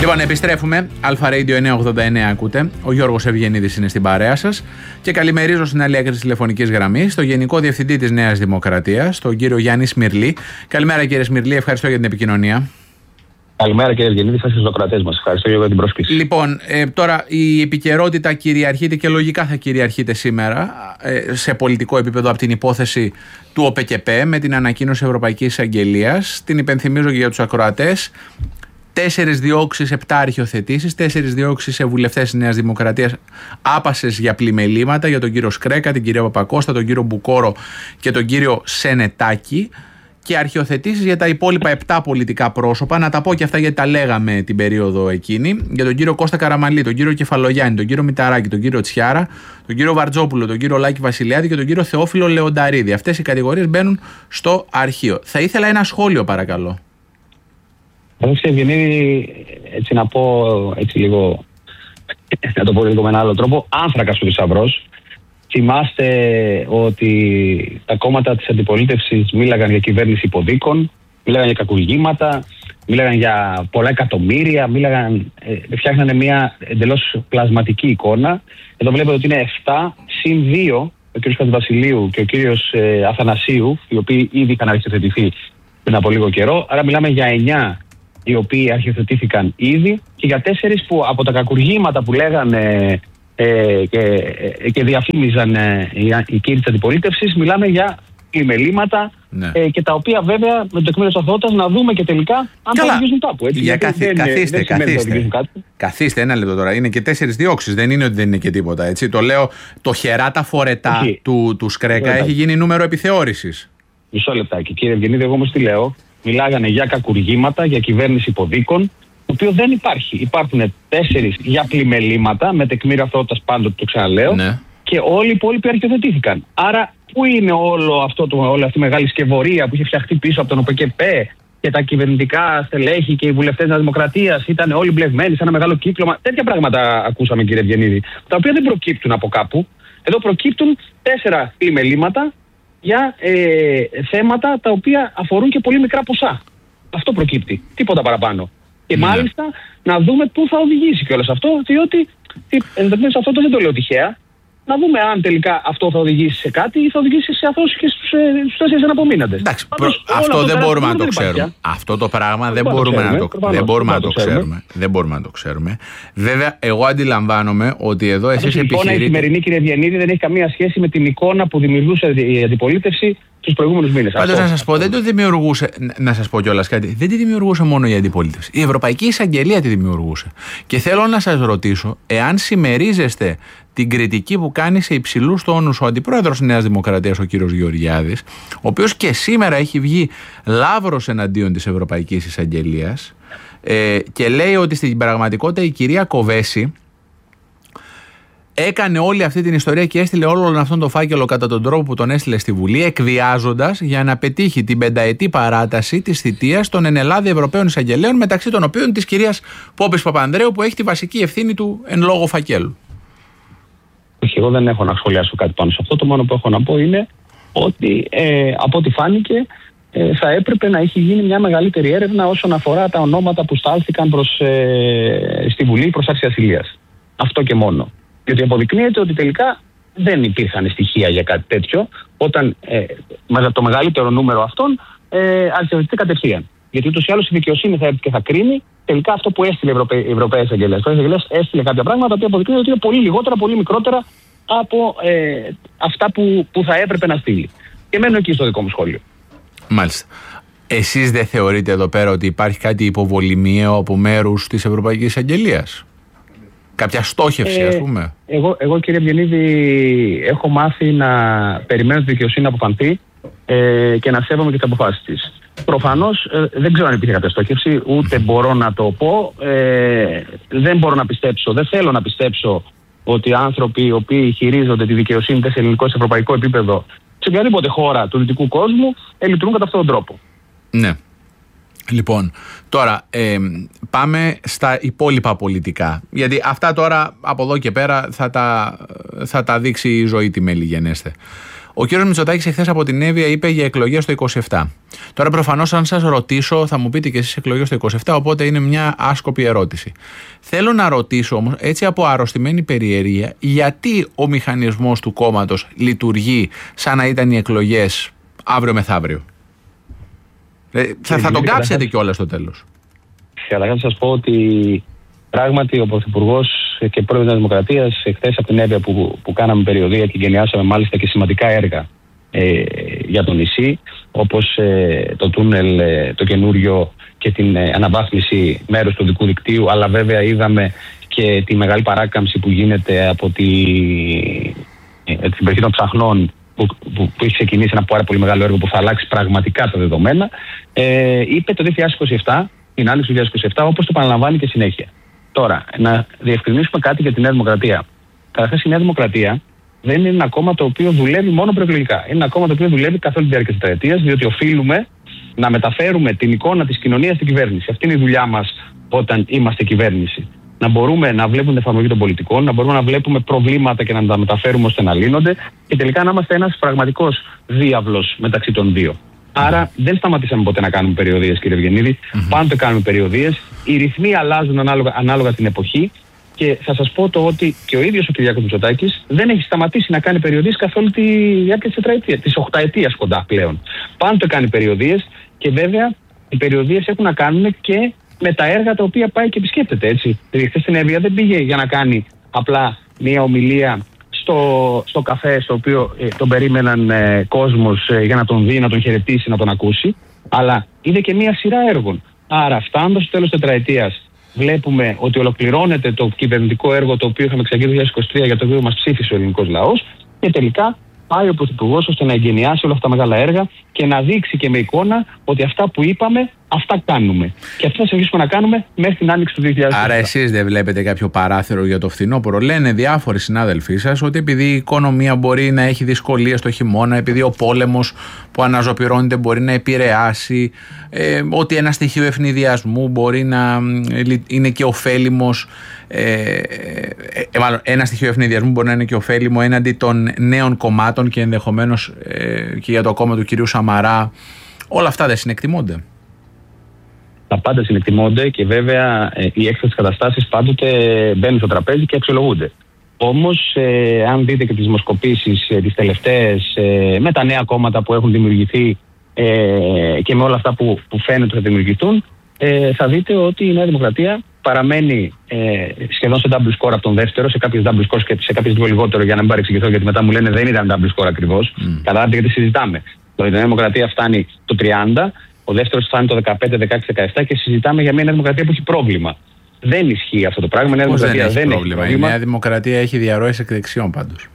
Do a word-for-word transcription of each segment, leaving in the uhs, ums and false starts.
Λοιπόν, επιστρέφουμε. Αλφα Radio εννιακόσια ογδόντα εννέα ακούτε. Ο Γιώργος Ευγενίδης είναι στην παρέα σας. Και καλημερίζω στην άλλη άκρη της τηλεφωνικής γραμμής τον Γενικό Διευθυντή της Νέας Δημοκρατίας, τον κύριο Γιάννη Σμυρλή. Καλημέρα, κύριε Σμυρλή, ευχαριστώ για την επικοινωνία. Καλημέρα, κύριε Ευγενίδη, σας στους ακροατές μας. Ευχαριστώ για την πρόσκληση. Λοιπόν, ε, τώρα η επικαιρότητα κυριαρχείται και λογικά θα κυριαρχείται σήμερα ε, σε πολιτικό επίπεδο από την υπόθεση του ΟΠΕΚΕΠΕ με την ανακοίνωση Ευρωπαϊκής Εισαγγελίας. Την υπενθυμίζω και για τους ακροατές. Τέσσερις διώξεις, επτά αρχιοθετήσεις, τέσσερις διώξεις σε βουλευτές της Νέας Δημοκρατίας άπασες για πλημελήματα, για τον κύριο Σκρέκα, την κυρία Παπακώστα, τον κύριο Μπουκόρο και τον κύριο Σενετάκη, και αρχιοθετήσεις για τα υπόλοιπα επτά πολιτικά πρόσωπα. Να τα πω και αυτά γιατί τα λέγαμε την περίοδο εκείνη. Για τον κύριο Κώστα Καραμανλή, τον κύριο Κεφαλογιάννη, τον κύριο Μηταράκη, τον κύριο Τσιάρα, τον κύριο Βαρτζόπουλο, τον κύριο Λάκη Βασιλιάδη και τον κύριο Θεόφιλο Λεονταρίδη. Αυτές οι κατηγορίες μπαίνουν στο αρχείο. Θα ήθελα ένα σχόλιο, παρακαλώ. Κύριε Ευγενίδη, έτσι να πω, έτσι λίγο, να το πω λίγο με ένα άλλο τρόπο, άνθρακας ο θησαυρός. Θυμάστε ότι τα κόμματα της αντιπολίτευσης μίλαγαν για κυβέρνηση υποδίκων, μίλαγαν για κακουργήματα, μίλαγαν για πολλά εκατομμύρια, μίλαγαν, ε, φτιάχνανε μια εντελώς πλασματική εικόνα. Εδώ βλέπετε ότι είναι επτά συν δύο, ο κ. Χατζηβασιλείου και ο κ. Ε, Αθανασίου, οι οποίοι ήδη είχαν αρχιοθετηθεί πριν από λίγο καιρό. Άρα μιλάμε για εννιά οι οποίοι αρχιοθετήθηκαν ήδη και για τέσσερις που από τα κακουργήματα που λέγανε ε, και, ε, και διαφήμιζαν ε, οι κύριοι της αντιπολίτευσης, μιλάμε για πλημελήματα, ναι. ε, και τα οποία βέβαια με το τεκμήριο της αθωότητας να δούμε και τελικά αν θα οδηγήσουν κάπου. Έτσι, για καθί, δεν, καθίστε, δεν καθίστε. Καθίστε ένα λεπτό τώρα. Είναι και τέσσερις διώξεις. Δεν είναι ότι δεν είναι και τίποτα. Έτσι. Το λέω, το χεράτα φορετά okay. του, του Σκρέκα έχει γίνει νούμερο επιθεώρησης. Μισό λεπτάκι. Κύριε Ευγενίδη, εγώ όμως τι λέω. Μιλάγανε για κακουργήματα, για κυβέρνηση υποδίκων, το οποίο δεν υπάρχει. Υπάρχουν τέσσερις για πλημελήματα, με τεκμήριο αθωότητας πάντοτε, το ξαναλέω, ναι. Και όλοι οι υπόλοιποι αρχιοθετήθηκαν. Άρα, πού είναι όλο αυτό το, όλη αυτή η μεγάλη σκευωρία που είχε φτιαχτεί πίσω από τον ΟΠΕΚΕΠΕ και τα κυβερνητικά στελέχη και οι βουλευτές της Δημοκρατίας ήταν όλοι μπλεγμένοι σε ένα μεγάλο κύκλωμα? Τέτοια πράγματα ακούσαμε, κύριε Ευγενίδη, τα οποία δεν προκύπτουν από κάπου. Εδώ προκύπτουν τέσσερα πλημελήματα για ε, θέματα τα οποία αφορούν και πολύ μικρά ποσά. Αυτό προκύπτει. Τίποτα παραπάνω. Και ναι. Μάλιστα να δούμε πού θα οδηγήσει κιόλας αυτό, διότι ενδεχομένως αυτό δεν το λέω τυχαία. Να δούμε αν τελικά αυτό θα οδηγήσει σε κάτι ή θα οδηγήσει σε αθώωση και στους, στους τέσσερις αναπομείναντες. Εντάξει, προ... αυτό δεν μπορούμε να το ξέρουμε. Αυτό το πράγμα δεν μπορούμε να το ξέρουμε. Δεν μπορούμε να το ξέρουμε. Δεν μπορούμε να το ξέρουμε. Βέβαια, εγώ αντιλαμβάνομαι ότι εδώ εσείς επιχειρείτε. Η σημερινή, κύριε Ευγενίδη, δεν έχει καμία σχέση με την εικόνα που δημιουργούσε η αντιπολίτευση τους προηγούμενους μήνες. Πάντως, να σας πω, δεν το δημιουργούσε. Να σας πω κιόλας κάτι. Δεν τη δημιουργούσε μόνο η αντιπολίτευση. Η Ευρωπαϊκή Εισαγγελία τη δημιουργούσε. Και θέλω να σας ρωτήσω, εάν συμμερίζεστε την κριτική που κάνει σε υψηλούς τόνους ο αντιπρόεδρος της Νέας Δημοκρατίας, ο κύριος Γεωργιάδης, ο οποίος και σήμερα έχει βγει λαύρος εναντίον της Ευρωπαϊκής Εισαγγελίας, ε, και λέει ότι στην πραγματικότητα η κυρία Κοβέση έκανε όλη αυτή την ιστορία και έστειλε όλον αυτόν τον φάκελο κατά τον τρόπο που τον έστειλε στη Βουλή, εκβιάζοντας για να πετύχει την πενταετή παράταση της θητείας των ενελάδη Ευρωπαίων Εισαγγελέων, μεταξύ των οποίων της κυρίας Πόπης Παπανδρέου, που έχει τη βασική ευθύνη του εν λόγω φακέλου. Όχι, εγώ δεν έχω να σχολιάσω κάτι πάνω σε αυτό. Το μόνο που έχω να πω είναι ότι ε, από ό,τι φάνηκε ε, θα έπρεπε να έχει γίνει μια μεγαλύτερη έρευνα όσον αφορά τα ονόματα που στάλθηκαν προς, ε, στη Βουλή προς άρση ασυλίας. Αυτό και μόνο. Διότι αποδεικνύεται ότι τελικά δεν υπήρχαν στοιχεία για κάτι τέτοιο, όταν ε, το μεγαλύτερο νούμερο αυτών ε, αρχιοθετείται κατευθείαν. Γιατί ούτως ή άλλως η δικαιοσύνη θα, και θα κρίνει τελικά αυτό που έστειλε η Ευρωπαϊκή Εισαγγελία. Η Ευρωπαϊκή έστειλε κάποια πράγματα που αποδεικνύουν ότι είναι πολύ λιγότερα, πολύ μικρότερα από ε, αυτά που, που θα έπρεπε να στείλει. Και μένω εκεί στο δικό μου σχόλιο. Μάλιστα. Εσείς δεν θεωρείτε εδώ πέρα ότι υπάρχει κάτι υποβολημιαίο από μέρους της Ευρωπαϊκής Εισαγγελίας? Κάποια στόχευση, ε, ας πούμε. Εγώ, εγώ, κύριε Ευγενίδη, έχω μάθει να περιμένω τη δικαιοσύνη να αποφανθεί ε, και να σέβομαι και τις αποφάσεις της. Προφανώς ε, δεν ξέρω αν υπήρχε κάποια στόχευση, ούτε μπορώ να το πω. Ε, δεν μπορώ να πιστέψω, δεν θέλω να πιστέψω ότι άνθρωποι οι οποίοι χειρίζονται τη δικαιοσύνη σε ελληνικό, σε ευρωπαϊκό επίπεδο, σε οποιαδήποτε χώρα του δυτικού κόσμου, ε, λειτουργούν κατά αυτόν τον τρόπο. Ναι. Λοιπόν, τώρα ε, πάμε στα υπόλοιπα πολιτικά. Γιατί αυτά τώρα από εδώ και πέρα θα τα, θα τα δείξει η ζωή, τι μέλη γενέστε. Ο κύριος Μητσοτάκης εχθές από την Εύβοια είπε για εκλογές το είκοσι επτά. Τώρα προφανώς αν σας ρωτήσω θα μου πείτε και εσείς εκλογές το είκοσι επτά, οπότε είναι μια άσκοπη ερώτηση. Θέλω να ρωτήσω όμως, έτσι από αρρωστημένη περιέργεια, γιατί ο μηχανισμός του κόμματος λειτουργεί σαν να ήταν οι εκλογές αύριο μεθαύριο. Ε, θα, θα τον κάψετε κιόλας στο τέλος. Καταρχάς να σας πω ότι πράγματι ο Πρωθυπουργός και πρόεδρος της Δημοκρατίας χθες από την Εύβοια που, που κάναμε περιοδεία και εγκαινιάσαμε μάλιστα και σημαντικά έργα ε, για το νησί, όπως ε, το τούνελ ε, το καινούριο και την ε, αναβάθμιση μέρους του δικού δικτύου, αλλά βέβαια είδαμε και τη μεγάλη παράκαμψη που γίνεται από τη, ε, την περιοχή των Ψαχνών που, που, που έχει ξεκινήσει ένα πάρα πολύ μεγάλο έργο που θα αλλάξει πραγματικά τα δεδομένα. Ε, είπε το δύο χιλιάδες είκοσι επτά, την άνοιξη του δύο χιλιάδες είκοσι επτά, όπως το παραλαμβάνει και συνέχεια. Τώρα, να διευκρινίσουμε κάτι για τη Νέα Δημοκρατία. Καταρχάς, η Νέα Δημοκρατία δεν είναι ένα κόμμα το οποίο δουλεύει μόνο προεκλογικά. Είναι ένα κόμμα το οποίο δουλεύει καθ' όλη τη διάρκεια της τετραετίας, διότι οφείλουμε να μεταφέρουμε την εικόνα της κοινωνίας στην κυβέρνηση. Αυτή είναι η δουλειά μας όταν είμαστε κυβέρνηση. Να μπορούμε να βλέπουμε την εφαρμογή των πολιτικών, να μπορούμε να βλέπουμε προβλήματα και να τα μεταφέρουμε ώστε να λύνονται και τελικά να είμαστε ένας πραγματικός διάβλος μεταξύ των δύο. Άρα δεν σταματήσαμε ποτέ να κάνουμε περιοδίες, κύριε Ευγενίδη. Mm-hmm. Πάντοτε κάνουμε περιοδίες. Οι ρυθμοί αλλάζουν ανάλογα, ανάλογα την εποχή. Και θα σας πω το ότι και ο ίδιος ο Κυριάκος Μητσοτάκης δεν έχει σταματήσει να κάνει περιοδίες καθ' όλη τη διάρκεια της τετραετίας, της οχταετίας κοντά πλέον. Πάντοτε κάνει περιοδίες και βέβαια οι περιοδίες έχουν να κάνουν και με τα έργα τα οποία πάει και επισκέπτεται. Έτσι. Δηλαδή, χθες στην Εύβοια δεν πήγε για να κάνει απλά μια ομιλία στο, στο καφέ, στο οποίο ε, τον περίμεναν ε, κόσμος ε, για να τον δει, να τον χαιρετήσει, να τον ακούσει, αλλά είδε και μια σειρά έργων. Άρα, φτάνοντας στο τέλος της τετραετίας, βλέπουμε ότι ολοκληρώνεται το κυβερνητικό έργο το οποίο είχαμε εξαγγείλει το δύο χιλιάδες είκοσι τρία, για το οποίο μας ψήφισε ο ελληνικός λαός, και τελικά πάει ο Πρωθυπουργός ώστε να εγκαινιάσει όλα αυτά τα μεγάλα έργα και να δείξει και με εικόνα ότι αυτά που είπαμε, αυτά κάνουμε. Και αυτό θα συνεχίσουμε να κάνουμε μέχρι την άνοιξη του δύο χιλιάδες είκοσι. Άρα, εσείς δεν βλέπετε κάποιο παράθυρο για το φθινόπωρο? Λένε διάφοροι συνάδελφοί σας ότι επειδή η οικονομία μπορεί να έχει δυσκολίες το χειμώνα, επειδή ο πόλεμος που αναζωπυρώνεται μπορεί να επηρεάσει, ε, ότι ένα στοιχείο ευνηδιασμού μπορεί να είναι και ωφέλιμος. Ε, ε, μάλλον ένα στοιχείο ευνηδιασμού μπορεί να είναι και ωφέλιμο έναντι των νέων κομμάτων και ενδεχομένως ε, και για το κόμμα του κυρίου Σαμαρά. Όλα αυτά δεν συνεκτιμώνται? Τα πάντα συνεκτιμώνται και βέβαια ε, οι έξτρες καταστάσεις πάντοτε μπαίνουν στο τραπέζι και αξιολογούνται. Όμως, ε, αν δείτε και τις δημοσκοπήσεις ε, τις τελευταίες ε, με τα νέα κόμματα που έχουν δημιουργηθεί ε, και με όλα αυτά που, που φαίνεται ότι θα δημιουργηθούν, ε, θα δείτε ότι η Νέα Δημοκρατία παραμένει ε, σχεδόν σε double score από τον δεύτερο, σε κάποιες double scores και σε κάποιες λίγο λιγότερο, για να μην παρεξηγηθώ, γιατί μετά μου λένε δεν ήταν double score ακριβώς. Mm. Καταλάβετε γιατί συζητάμε. Το η Νέα Δημοκρατία φτάνει το τριάντα, ο δεύτερος φτάνει το δεκαπέντε, δεκαέξι, δεκαεπτά και συζητάμε για μια Νέα Δημοκρατία που έχει πρόβλημα. Δεν ισχύει αυτό το πράγμα. Η Νέα Δημοκρατία δεν έχει, δεν πρόβλημα. έχει πρόβλημα. Η Νέα Δημοκρατία έχει διαρροές εκ δεξιών πάντως.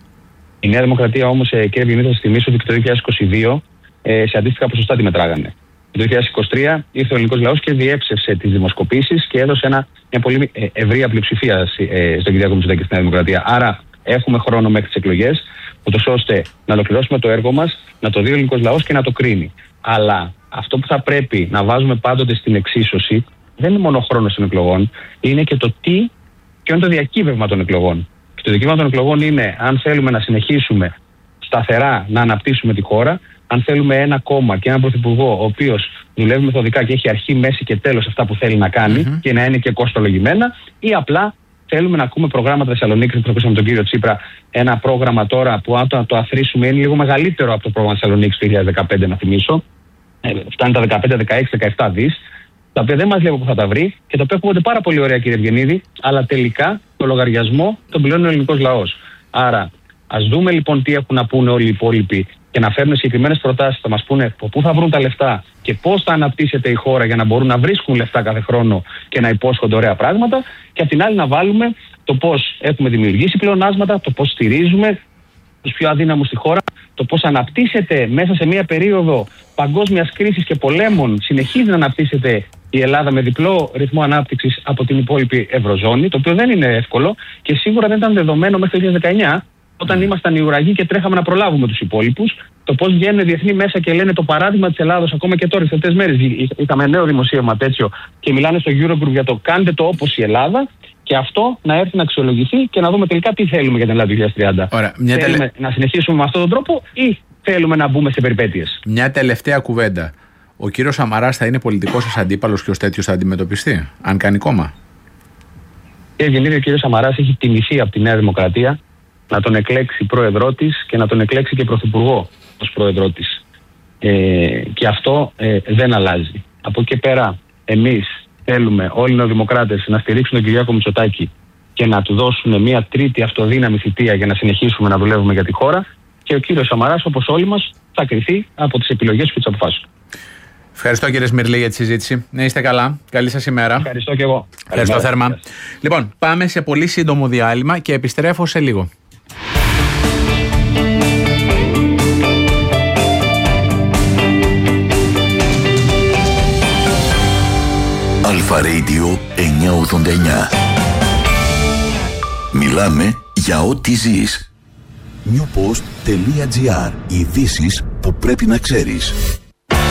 Η Νέα Δημοκρατία όμως, κύριε Ευγενίδη, θα σας θυμίσω ότι και το δύο χιλιάδες είκοσι δύο ε, σε αντίστοιχα ποσοστά τη μετράγανε. Το δύο χιλιάδες είκοσι τρία ήρθε ο ελληνικός λαός και διέψευσε τις δημοσκοπήσεις και έδωσε ένα, μια πολύ ευρεία πλειοψηφία ε, στον Κυριάκο Μητσοτάκη και στη Νέα Δημοκρατία. Άρα έχουμε χρόνο μέχρι τις εκλογές, ούτως ώστε να ολοκληρώσουμε το έργο μας, να το δει ο ελληνικός λαός και να το κρίνει. Αλλά αυτό που θα πρέπει να βάζουμε πάντοτε στην εξίσωση δεν είναι μόνο ο χρόνος των εκλογών, είναι και το τι, ποιο είναι το διακύβευμα των εκλογών. Και το διακύβευμα των εκλογών είναι αν θέλουμε να συνεχίσουμε σταθερά να αναπτύσσουμε τη χώρα, αν θέλουμε ένα κόμμα και έναν πρωθυπουργό ο οποίος δουλεύει μεθοδικά και έχει αρχή, μέση και τέλος αυτά που θέλει να κάνει mm-hmm. και να είναι και κοστολογημένα, ή απλά θέλουμε να ακούμε προγράμματα Θεσσαλονίκης που ακούσαμε τον κύριο Τσίπρα. Ένα πρόγραμμα τώρα που αν το, το αθροίσουμε είναι λίγο μεγαλύτερο από το πρόγραμμα Θεσσαλονίκης του δύο χιλιάδες δεκαπέντε, να θυμίσω. Ε, φτάνει τα δεκαπέντε, δεκαέξι, δεκαεπτά δις, τα οποία δεν μας λέει από πού θα τα βρει και τα οποία ακούγονται πάρα πολύ ωραία, κύριε Ευγενίδη, αλλά τελικά το λογαριασμό τον πληρώνει ο ελληνικός λαός. Άρα, ας δούμε λοιπόν τι έχουν να πούνε όλοι οι υπόλοιποι και να φέρουν συγκεκριμένες προτάσεις, θα μας πούνε από πού θα βρουν τα λεφτά και πώς θα αναπτύσσεται η χώρα για να μπορούν να βρίσκουν λεφτά κάθε χρόνο και να υπόσχονται ωραία πράγματα. Και απ' την άλλη να βάλουμε το πώς έχουμε δημιουργήσει πλεονάσματα, το πώς στηρίζουμε τους πιο αδύναμους στη χώρα, το πώς αναπτύσσεται μέσα σε μια περίοδο παγκόσμιας κρίσης και πολέμων, συνεχίζει να αναπτύσσεται η Ελλάδα με διπλό ρυθμό ανάπτυξης από την υπόλοιπη Ευρωζώνη, το οποίο δεν είναι εύκολο και σίγουρα δεν ήταν δεδομένο μέχρι το δύο χιλιάδες δεκαεννιά, Όταν Mm. ήμασταν οι ουραγοί και τρέχαμε να προλάβουμε τους υπόλοιπους, το πώς βγαίνουν διεθνή μέσα και λένε το παράδειγμα της Ελλάδος, ακόμα και τώρα, τις τελευταίες μέρες, είχαμε νέο δημοσίευμα τέτοιο και μιλάνε στο Eurogroup για το κάντε το όπως η Ελλάδα. Και αυτό να έρθει να αξιολογηθεί και να δούμε τελικά τι θέλουμε για την Ελλάδα το δύο χιλιάδες τριάντα. Ωραία, μια θέλουμε τελε... να συνεχίσουμε με αυτόν τον τρόπο ή θέλουμε να μπούμε σε περιπέτειες? Μια τελευταία κουβέντα. Ο κύριος Σαμαράς θα είναι πολιτικός σας αντίπαλος και ως τέτοιος θα αντιμετωπιστεί, αν κάνει κόμμα? Κύριε Γεννίδη, ο κύριος Σαμαράς έχει τιμηθεί από τη Νέα Δημοκρατία να τον εκλέξει πρόεδρό της και να τον εκλέξει και πρωθυπουργό ως πρόεδρό της. Ε, και αυτό ε, δεν αλλάζει. Από εκεί πέρα, εμείς θέλουμε όλοι οι νεοδημοκράτες να στηρίξουν τον Κυριάκο Μητσοτάκη και να του δώσουν μια τρίτη αυτοδύναμη θητεία για να συνεχίσουμε να δουλεύουμε για τη χώρα. Και ο κύριος Σαμαράς, όπως όλοι μας, θα κριθεί από τις επιλογές και τις αποφάσεις του. Ευχαριστώ κύριε Σμυρλή για τη συζήτηση. Να είστε καλά. Καλή σας ημέρα. Ευχαριστώ και εγώ. Ευχαριστώ θερμά. Λοιπόν, πάμε σε πολύ σύντομο διάλειμμα και επιστρέφω σε λίγο. Αλφα Radio εννιακόσια ογδόντα εννιά. Μιλάμε για ό,τι ζεις. newpost.gr. Ειδήσεις που πρέπει να ξέρεις.